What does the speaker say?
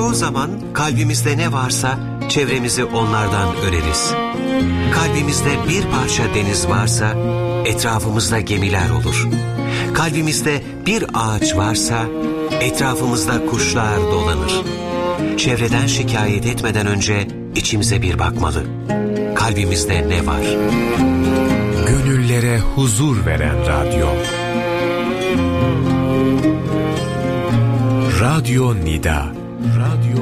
Çoğu zaman kalbimizde ne varsa çevremizi onlardan öreriz. Kalbimizde bir parça deniz varsa etrafımızda gemiler olur. Kalbimizde bir ağaç varsa etrafımızda kuşlar dolanır. Çevreden şikayet etmeden önce içimize bir bakmalı. Kalbimizde ne var? Gönüllere huzur veren radyo. Radyo Nida. Radyo